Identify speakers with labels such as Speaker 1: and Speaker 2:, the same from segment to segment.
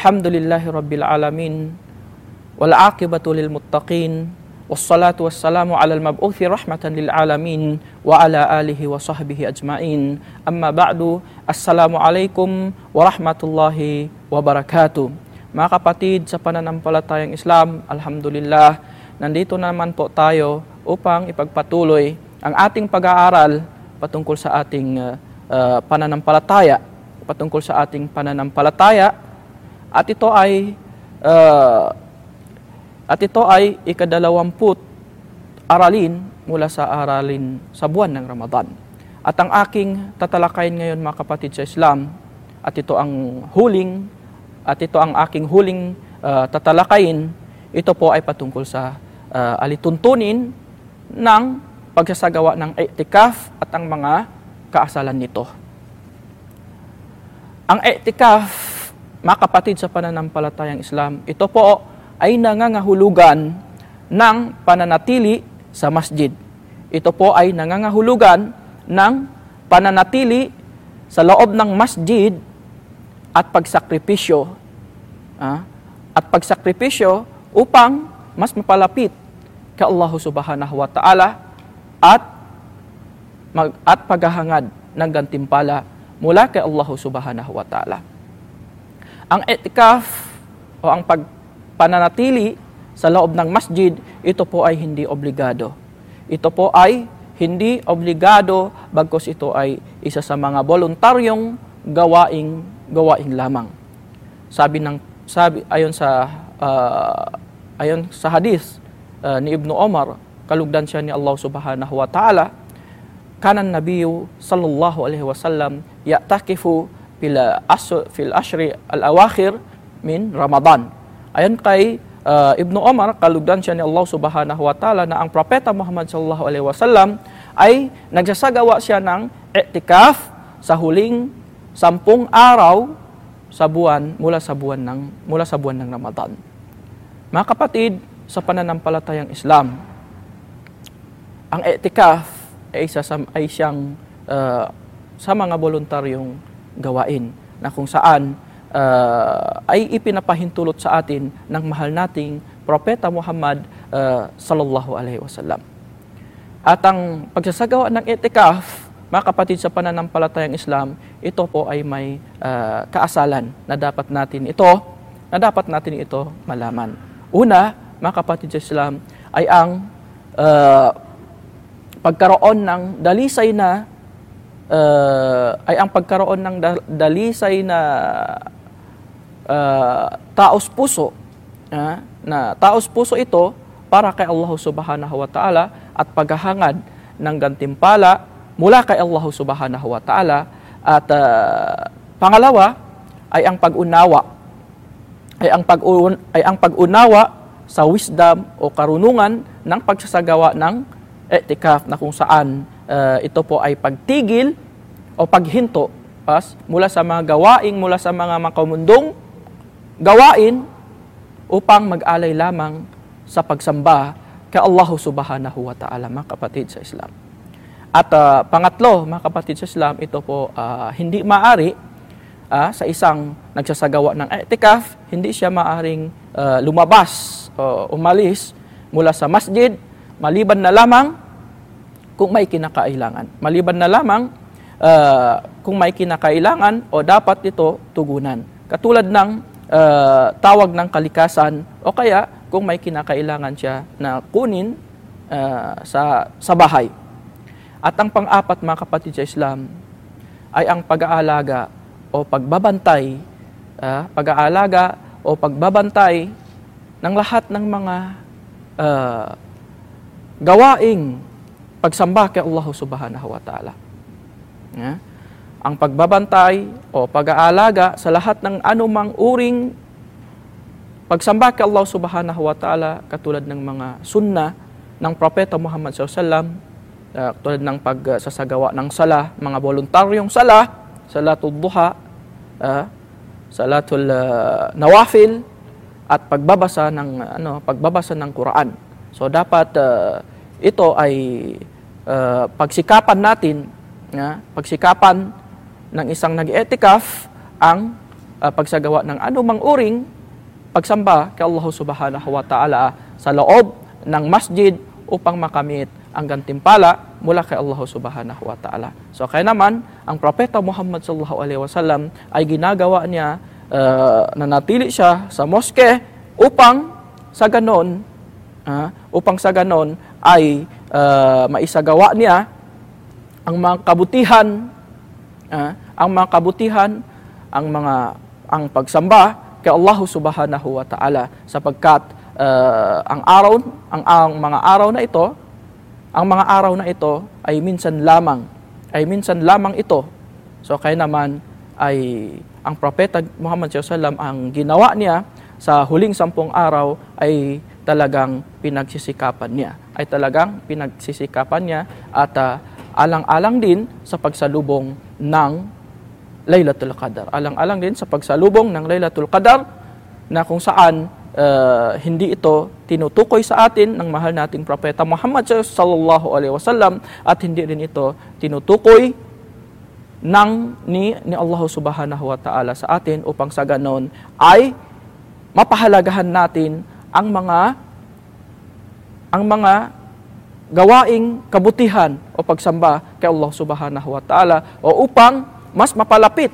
Speaker 1: Alhamdulillahi Rabbil Alamin. Wal aqibatu lil muttaqin. Wassalatu wassalamu ala al-mab'uthi rahmatan lil alamin wa ala alihi wa sahbihi ajma'in. Amma ba'du. Assalamualaikum warahmatullahi wabarakatuh. Mga kapatid sa pananampalatayang Islam, alhamdulillah, nandito naman po tayo upang ipagpatuloy ang ating pag-aaral patungkol sa ating pananampalataya, at ito ay ikadalawamput aralin mula sa aralin sa buwan ng Ramadan. At ang aking tatalakayin ngayon, mga kapatid sa Islam, at ito ang aking huling tatalakayin, ito po ay patungkol sa alituntunin ng pagsasagawa ng i'tikaf at ang mga kaasalan nito. Ang i'tikaf, mga kapatid sa pananampalatayang Islam, ito po ay nangangahulugan ng pananatili sa masjid. Ito po ay nangangahulugan ng pananatili sa loob ng masjid at pagsakripisyo. Upang mas mapalapit kay Allah Subhanahu wa Ta'ala at paghahangad ng gantimpala mula kay Allah Subhanahu wa Ta'ala. Ang i'tikaf o ang pananatili sa loob ng masjid, ito po ay hindi obligado. Ito po ay hindi obligado, bagkus ito ay isa sa mga voluntaryong gawaing lamang. Ayon sa hadith ni Ibnu Umar, kalugdan siya ni Allah Subhanahu wa Ta'ala, kanan Nabiyyu sallallahu alaihi wasallam ya'takifu fil ashri al-awakhir min Ramadan. Ayon kay Ibnu Umar, kalugdan siya ni Allah Subhanahu wa Ta'ala, na ang propeta Muhammad sallallahu alaihi wasallam ay nagsasagawa siya ng i'tikaf sa huling 10 araw sa buwan mula sa buwan ng Ramadan. Mga kapatid sa pananampalatayang Islam, ang i'tikaf ay siyang sa mga voluntaryong gawain na kung saan ay ipinapahintulot sa atin ng mahal nating propeta Muhammad sallallahu alaihi wasallam. At ang pagsasagawa ng i'tikaf, mga kapatid sa pananampalatayang Islam, ito po ay may kaasalan na dapat natin ito malaman. Una, mga kapatid sa Islam, ay ang pagkaroon ng dalisay na taos puso, na taos puso ito para kay Allah Subhanahu wa Ta'ala at paghahangad ng gantimpala mula kay Allah Subhanahu wa Ta'ala. At pangalawa ay ang pag-unawa sa wisdom o karunungan ng pagsasagawa ng i'tikaf, na kung saan ito po ay pagtigil o paghinto mula sa mga makamundong gawain upang mag-alay lamang sa pagsamba kay Allah Subhanahu wa Ta'ala, mga kapatid sa Islam. At pangatlo, mga kapatid sa Islam, ito po hindi maari sa isang nagsasagawa ng i'tikaf, hindi siya maaring lumabas o umalis mula sa masjid maliban na lamang kung may kinakailangan o dapat ito tugunan. Katulad ng tawag ng kalikasan, o kaya kung may kinakailangan siya na kunin sa bahay. At ang pang-apat, mga kapatid sa Islam, ay ang pag-aalaga o pagbabantay ng lahat ng mga gawaing pagsamba kay Allah Subhanahu wa Ta'ala. Ang pagbabantay o pag-aalaga sa lahat ng anumang uring pagsamba kay Allah Subhanahu wa Ta'ala, katulad ng mga sunna ng propeta Muhammad sallallahu alaihi wasallam, tulad ng pagsasagawa ng sala, mga voluntaryong sala, salatul duha, salatul nawafil, at pagbabasa ng Quran. So dapat ito ay pagsikapan ng isang nag-i'tikaf ang pagsagawa ng anumang uring pagsamba kay Allah subhanahu wa ta'ala sa loob ng masjid upang makamit ang gantimpala mula kay Allah subhanahu wa ta'ala. So kaya naman, ang Propeta Muhammad sallallahu alaihi wasallam ay ginagawa niya, nanatili siya sa moske upang sa ganon ay maisagawa niya ang mga kabutihan, ang pagsamba kay Allah subhanahu wa ta'ala, sapagkat ang mga araw na ito ay minsan lamang ito. So kaya naman ay ang Propeta Muhammad sallallahu alaihi wasallam, ang ginawa niya sa huling 10 araw ay talagang pinagsisikapan niya at alang-alang din sa pagsalubong ng Laylatul Qadar. Alang-alang din sa pagsalubong ng Laylatul Qadar, na kung saan hindi ito tinutukoy sa atin ng mahal nating Propeta Muhammad sallallahu alaihi wasallam, at hindi din ito tinutukoy ni Allah subhanahu wa ta'ala sa atin, upang sa ganon ay mapahalagahan natin ang mga gawaing kabutihan o pagsamba kay Allah subhanahu wa ta'ala, o upang mas mapalapit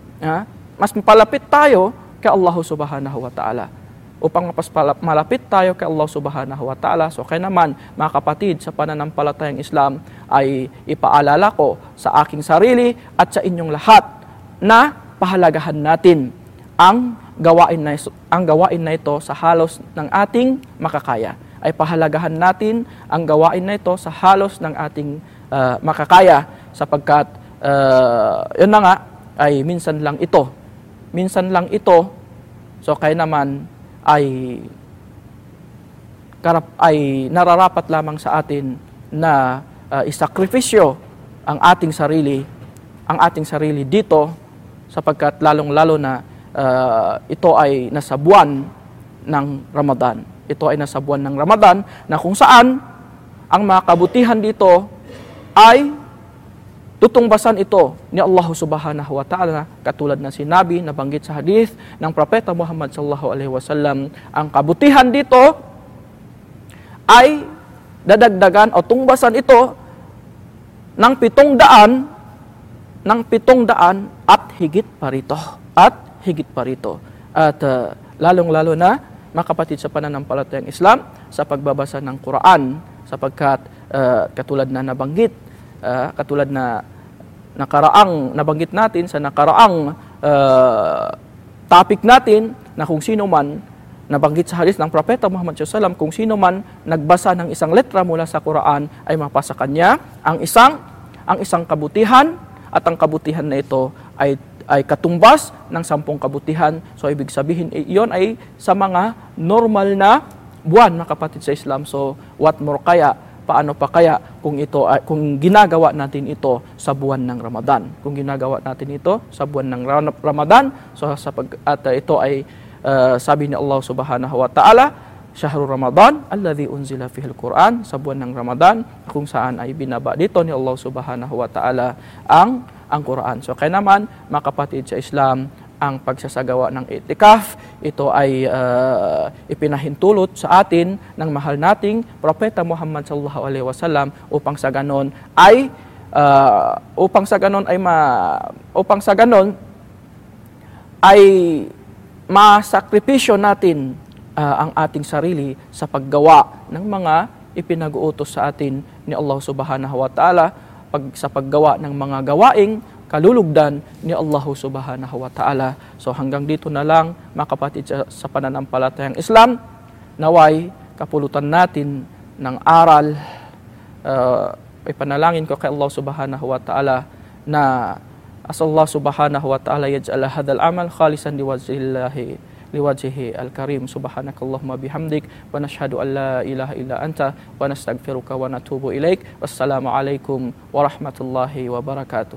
Speaker 1: tayo kay Allah subhanahu wa ta'ala. Upang malapit tayo kay Allah subhanahu wa ta'ala. So kaya naman, mga kapatid, sa pananampalatayang Islam ay ipaalala ko sa aking sarili at sa inyong lahat na pahalagahan natin ang gawain na ito sa halos ng ating makakaya. Ay pahalagahan natin ang gawain na ito sa halos ng ating makakaya, sapagkat yun na nga ay minsan lang ito. So kaya naman ay nararapat lamang sa atin na isakripisyo ang ating sarili dito, sapagkat lalong-lalo na ito ay nasa buwan ng Ramadan. Na kung saan ang mga kabutihan dito ay tutungbasan ito ni Allah subhanahu wa ta'ala, katulad na sinabi, nabanggit sa hadith ng Propeta Muhammad sallallahu alaihi wasallam. Ang kabutihan dito ay dadagdagan o tungbasan ito ng 700 at higit pa rito. At lalong-lalo na, mga kapatid, sa pananampalatayang Islam, sa pagbabasa ng Quran, sapagkat katulad na nabanggit natin sa nakaraang topic natin, na kung sino man, nabanggit sa hadith ng Propeta Muhammad sallallahu alaihi wasallam, kung sino man nagbasa ng isang letra mula sa Quran ay mapasa kanya ang isang kabutihan, at ang kabutihan na ito ay katumbas ng 10 kabutihan. So ibig sabihin, iyon ay sa mga normal na buwan, mga kapatid sa Islam. So what more kaya? Paano pa kaya kung ginagawa natin ito sa buwan ng Ramadan? So ito ay sabi ni Allah subhanahu wa ta'ala, Syahrul Ramadan alladhi unzila fihil Quran, sa buwan ng Ramadan kung saan ay binaba dito ni Allah subhanahu wa ta'ala ang Quran. So kaya naman, mga kapatid sa Islam, ang pagsasagawa ng itikaf, ito ay ipinahintulot sa atin ng mahal nating Propeta Muhammad sallallahu alaihi wasallam, upang sa ganon ay masakripisyo natin ang ating sarili sa paggawa ng mga ipinag-uutos sa atin ni Allah subhanahu wa ta'ala, sa paggawa ng mga gawaing kalulugdan ni Allah subhanahu wa ta'ala. So hanggang dito na lang, mga kapatid sa pananampalatayang Islam, naway kapulutan natin ng aral. Ipanalangin ko kay Allah subhanahu wa ta'ala na asallahu subhanahu wa ta'ala yaj'al hadzal amal khalisan liwajhihi al-karim. Subhanakallahumma bihamdik wa nashhadu an la ilaha illa anta wa nastaghfiruka wa natubu ilaik. Wassalamu alaikum warahmatullahi wabarakatuh.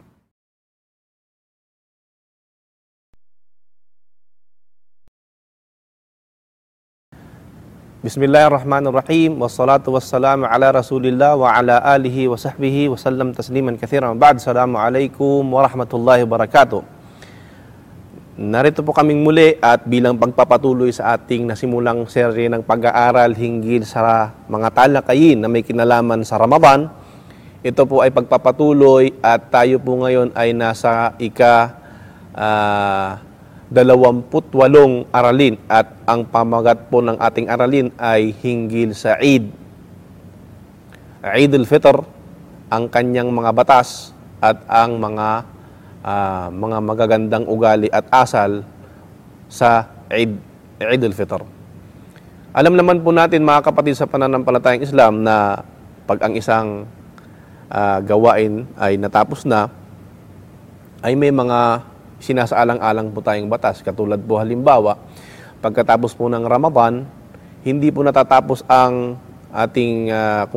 Speaker 2: Bismillahirrahmanirrahim. Wassalatu wassalamu ala Rasulillah wa ala alihi wa sahbihi wa sallam tasliman katsiran. Ba'd. Assalamualaikum warahmatullahi wabarakatuh. Narito po kaming muli at bilang pagpapatuloy sa ating nasimulang serye ng pag-aaral hinggil sa mga talakayin na may kinalaman sa Ramadan. Ito po ay pagpapatuloy at tayo po ngayon ay nasa 28 aralin at ang pamagat po ng ating aralin ay hinggil sa Eid. Eid al-Fitr, ang kanyang mga batas at ang mga magagandang ugali at asal sa Eid al-Fitr. Alam naman po natin mga kapatid sa pananampalatayang Islam na pag ang isang gawain ay natapos na, ay may mga sinasaalang-alang po tayong batas. Katulad po halimbawa, pagkatapos po ng Ramadan, hindi po natatapos ang ating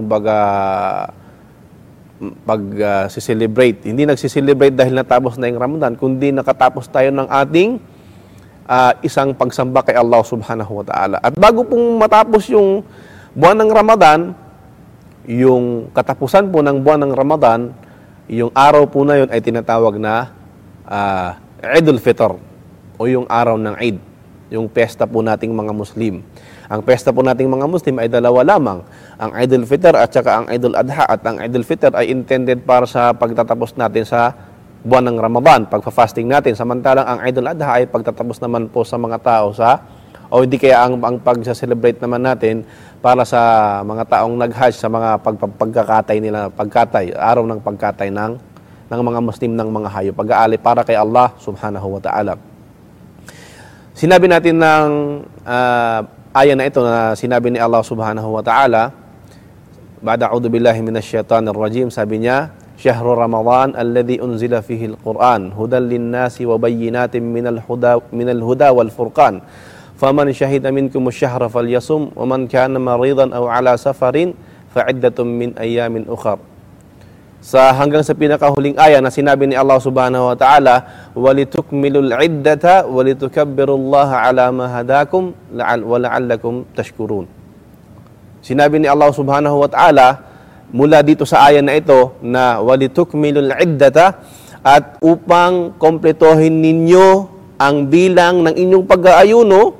Speaker 2: pag-celebrate. Hindi nagsiselebrate dahil natapos na yung Ramadan, kundi nakatapos tayo ng ating isang pagsamba kay Allah subhanahu wa ta'ala. At bago pong matapos yung buwan ng Ramadan, yung katapusan po ng buwan ng Ramadan, yung araw po na yun ay tinatawag na Eid al-Fitr o yung araw ng Eid, yung pesta po nating mga Muslim. Ang pesta po nating mga Muslim ay dalawa lamang, ang Eid al-Fitr at saka ang Eid al-Adha. At ang Eid al-Fitr ay intended para sa pagtatapos natin sa buwan ng Ramadan, pagfa-fasting natin. Samantalang ang Eid al-Adha ay pagtatapos naman po sa mga tao o hindi kaya ang pag-celebrate naman natin para sa mga taong nag-Hajj sa mga pagkakatay nila, araw ng pagkatay ng mga Muslim ng mga hayop, pag-aali para kay Allah subhanahu wa ta'ala. Sinabi natin ng aya na ito na sinabi ni Allah subhanahu wa ta'ala, ba'da a'udhu billahi minasyaitanir rajim, sabi niya, Syahrul Ramadan alladhi unzila fihi al-Quran hudan linnasi wa bayyinatin minal huda wal furqan faman syahida minkum asy-syahra falyasum wa man kana maridan aw ala safarin fa'iddatun min ayamin ukhra. Hanggang sa pinakahuling aya na sinabi ni Allah subhanahu wa ta'ala, walitukmilul iddata walitukabbirullaha ala ma hadakum wa la'allakum tashkurun. Sinabi ni Allah subhanahu wa ta'ala mula dito sa aya na ito na walitukmilul iddata, at upang kompletohin ninyo ang bilang ng inyong pag-aayuno,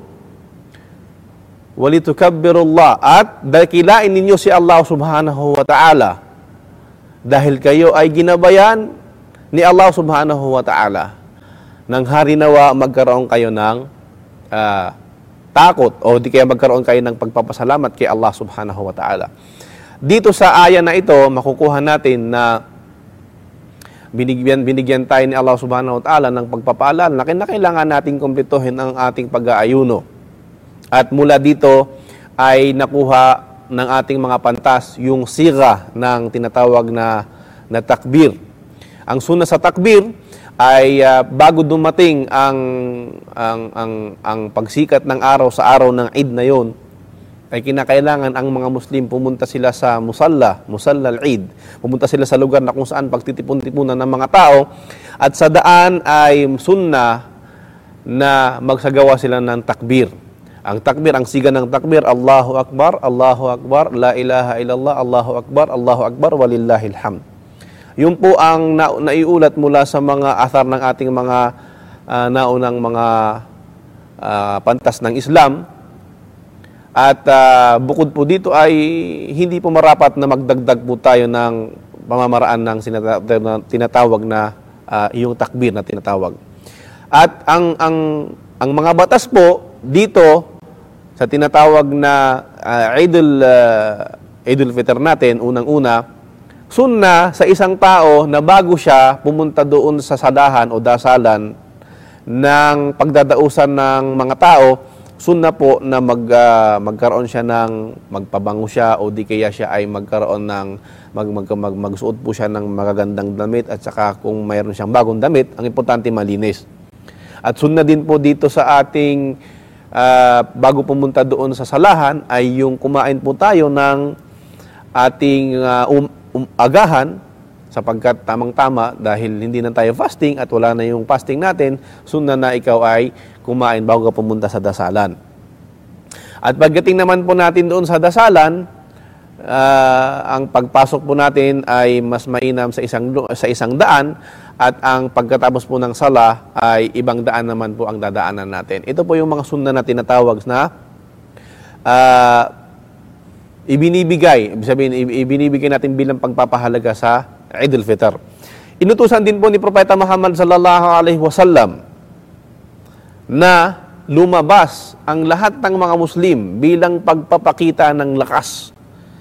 Speaker 2: walitukabbirullah, at dakilain ninyo si Allah subhanahu wa ta'ala dahil kayo ay ginabayan ni Allah subhanahu wa ta'ala. Nang hari nawa magkaroon kayo ng takot o di kaya magkaroon kayo ng pagpapasalamat kay Allah subhanahu wa ta'ala. Dito sa aya na ito, makukuha natin na binigyan tayo ni Allah subhanahu wa ta'ala ng pagpapaalala na kailangan nating kumpletuhin ang ating pag-aayuno. At mula dito ay nakuha ng ating mga pantas yung siga ng tinatawag na takbir. Ang sunna sa takbir ay bago dumating ang pagsikat ng araw sa araw ng Eid na yon, ay kinakailangan ang mga Muslim pumunta sila sa musalla al-Eid. Pumunta sila sa lugar na kung saan pagtitipon-tipunan ng mga tao, at sa daan ay sunna na magsagawa sila ng takbir. Ang takbir, ang siga ng takbir, Allahu Akbar, la ilaha illallah, Allahu Akbar, walillahil hamd. Yun po ang naiulat mula sa mga athar ng ating mga naunang mga pantas ng Islam. At bukod po dito ay hindi po marapat na magdagdag po tayo ng pamamaraan ng tinatawag na yung takbir na tinatawag. At ang mga batas po dito sa tinatawag na Eid al-Fitr natin, unang-una, sunna sa isang tao na bago siya pumunta doon sa sadahan o dasalan ng pagdadausan ng mga tao, sunna po na magkaroon siya ng magpabango siya o di kaya siya ay magkaroon ng magsuot po siya ng magagandang damit, at saka kung mayroon siyang bagong damit, ang importante malinis. At sunna din po dito sa ating bago pumunta doon sa salahan ay yung kumain po tayo ng ating agahan, sapagkat tamang-tama dahil hindi na tayo fasting at wala na yung fasting natin, sunna na ikaw ay kumain bago ka pumunta sa dasalan. At pagdating naman po natin doon sa dasalan, ang pagpasok po natin ay mas mainam sa isang daan at ang pagkatapos po ng sala ay ibang daan naman po ang dadaanan natin. Ito po yung mga sunna na tinatawag na ibinibigay natin bilang pagpapahalaga sa Eid al-Fitr. Inutusan din po ni Propeta Muhammad sallallahu alaihi wasallam na lumabas ang lahat ng mga Muslim bilang pagpapakita ng lakas.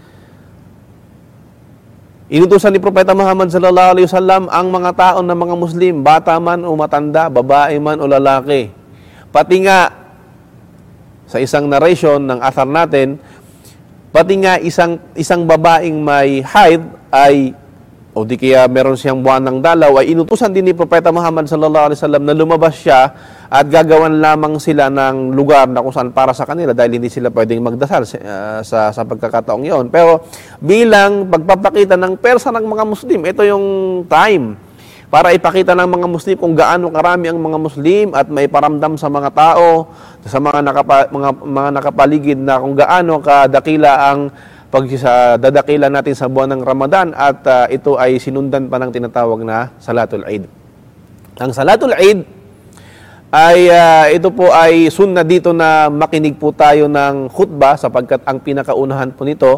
Speaker 2: Inutusan ni Propeta Muhammad sallallahu alaihi wasallam ang mga tao ng mga Muslim, bata man o matanda, babae man o lalaki. Pati nga sa isang narration ng athar natin, pati nga isang babaeng may haid ay o di kaya meron siyang buwan ng dalaw, ay inutusan din ni Propeta Muhammad sallallahu alaihi wasallam na lumabas siya at gagawan lamang sila ng lugar na kung saan para sa kanila dahil hindi sila pwedeng magdasal sa pagkakataong yon. Pero bilang pagpapakita ng persa ng mga Muslim, ito yung time para ipakita ng mga Muslim kung gaano karami ang mga Muslim at may paramdam sa mga tao, sa mga nakapaligid na kung gaano kadakila ang dadakila natin sa buwan ng Ramadan at ito ay sinundan pa ng tinatawag na Salatul Eid. Ang Salatul Eid ay ito po ay sunna dito na makinig po tayo ng khutbah sapagkat ang pinakaunahan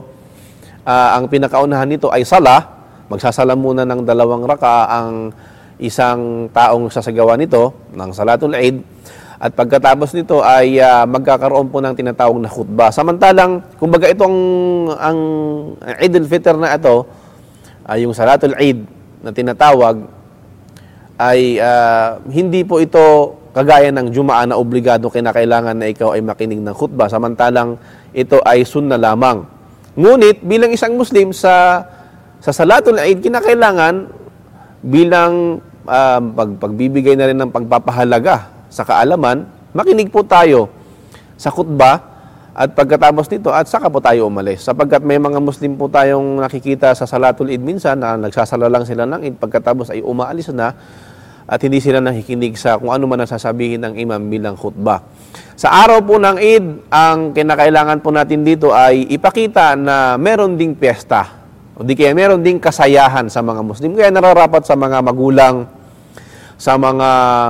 Speaker 2: nito ay sala. Magsasala muna ng 2 raka ang isang taong sasagawa nito ng Salatul Eid. At pagkatapos nito ay magkakaroon po ng tinatawag na khutbah. Samantalang, kumbaga itong ang Eid al-Fitr na ito, yung Salatul Eid na tinatawag, ay hindi po ito kagaya ng Jumaa na obligado kinakailangan na ikaw ay makinig ng khutbah. Samantalang ito ay sunna lamang. Ngunit bilang isang Muslim sa Salatul Eid, kinakailangan bilang pagbibigay na rin ng pagpapahalaga sa kaalaman, makinig po tayo sa khutbah at pagkatapos nito at saka po tayo umalis. Sapagkat may mga Muslim po tayong nakikita sa Salatul Eid minsan na nagsasala lang sila ng Eid pagkatapos ay umaalis na at hindi sila nakikinig sa kung ano man ang sasabihin ng imam bilang khutbah. Sa araw po ng Eid, ang kinakailangan po natin dito ay ipakita na meron ding piyesta o di kaya meron ding kasayahan sa mga Muslim. Kaya nararapat sa mga magulang, sa mga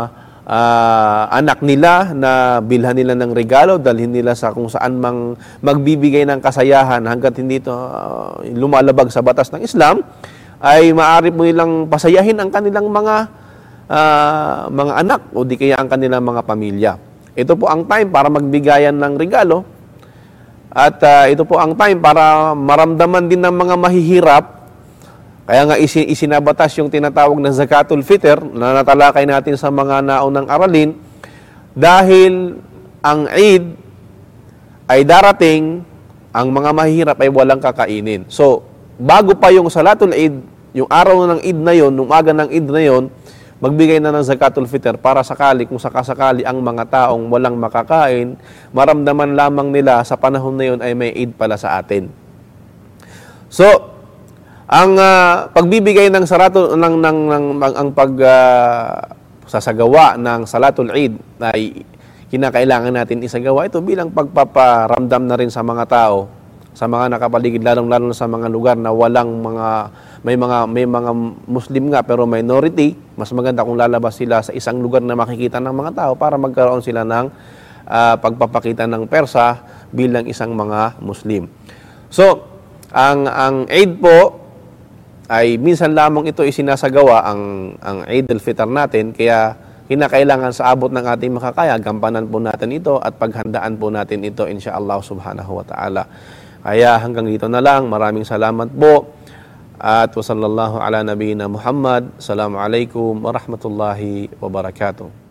Speaker 2: anak nila na bilhan nila ng regalo, dalhin nila sa kung saan mang magbibigay ng kasayahan hanggat hindi ito lumalabag sa batas ng Islam, ay maaari po nilang pasayahin ang kanilang mga anak o di kaya ang kanilang mga pamilya. Ito po ang time para magbigayan ng regalo at ito po ang time para maramdaman din ng mga mahihirap. Kaya nga isinabatas yung tinatawag na Zakatul Fitr na natalakay natin sa mga naunang aralin dahil ang Eid ay darating, ang mga mahihirap ay walang kakainin. So, bago pa yung Salatul Eid, yung araw ng Eid na yon, yung umaga ng Eid na yon, magbigay na ng Zakatul Fitr para sakali, kung sakasakali ang mga taong walang makakain, maramdaman lamang nila sa panahon na yon ay may Eid pala sa atin. So, ang pagbibigay ng sasagawa ng Salatul Eid ay kinakailangan natin isagawa ito bilang pagpaparamdam na rin sa mga tao, sa mga nakapaligid, lalong-lalo sa mga lugar na may mga Muslim nga pero minority. Mas maganda kung lalabas sila sa isang lugar na makikita ng mga tao para magkaroon sila ng pagpapakita ng persa bilang isang mga Muslim. So, ang Eid po ay minsan lamang ito isinasagawa ang Eid al-Fitr natin, kaya kinakailangan sa abot ng ating makakaya, gampanan po natin ito at paghandaan po natin ito insyaallah subhanahu wa ta'ala. Kaya hanggang dito na lang. Maraming salamat po. At wa sallallahu ala nabiyina Muhammad. Assalamualaikum warahmatullahi wabarakatuh.